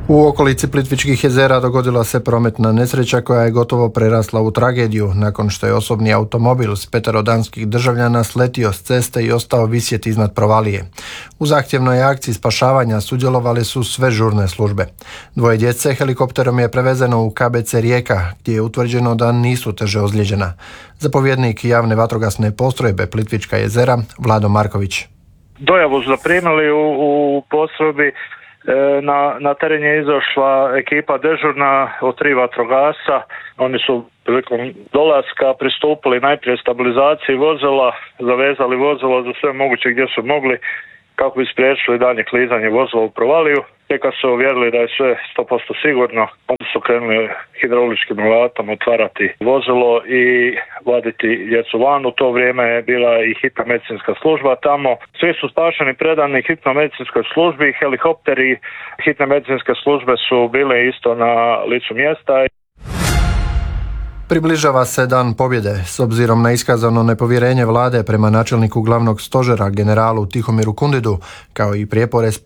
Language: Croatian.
U okolici Plitvičkih jezera dogodila se prometna nesreća koja je gotovo prerasla u tragediju nakon što je osobni automobil s 5 danskih državljana sletio s ceste i ostao visjeti iznad provalije. U zahtjevnoj akciji spašavanja sudjelovali su sve žurne službe. 2 djece helikopterom je prevezeno u KBC Rijeka, gdje je utvrđeno da nisu teže ozlijeđena. Zapovjednik javne vatrogasne postrojbe Plitvička jezera Vlado Marković. Dojavu su zaprimili u postrojbi. Na teren je izašla ekipa dežurna od 3 vatrogasca. Oni su prilikom dolaska pristupili najprije stabilizaciji vozila, zavezali vozilo za sve moguće gdje su mogli kako bi spriječili daljnje klizanje vozila u provaliju. Tek kad su uvjerili da je sve 100% sigurno, onda su krenuli hidrauličkim alatom otvarati vozilo i vaditi djecu van. U to vrijeme je bila i hitna medicinska služba tamo. Svi su spašeni, predani hitnoj medicinskoj službi, helikopteri hitne medicinske službe su bile isto na licu mjesta. Približava se Dan pobjede. S obzirom na iskazano nepovjerenje vlade prema načelniku glavnog stožera generalu Tihomiru Kundidu, kao i prijepore s